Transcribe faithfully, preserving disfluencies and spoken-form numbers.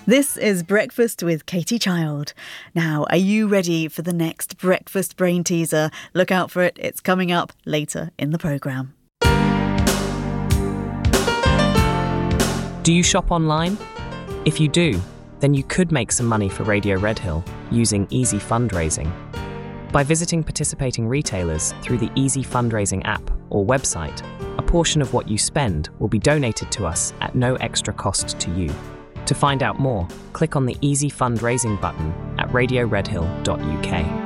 This is Breakfast with Katie Child. Now, are you ready for the next breakfast brain teaser? Look out for it. It's coming up later in the programme. Do you shop online? If you do, then you could make some money for Radio Redhill using Easy Fundraising. By visiting participating retailers through the Easy Fundraising app or website, a portion of what you spend will be donated to us at no extra cost to you. To find out more, click on the Easy Fundraising button at radio redhill dot U K.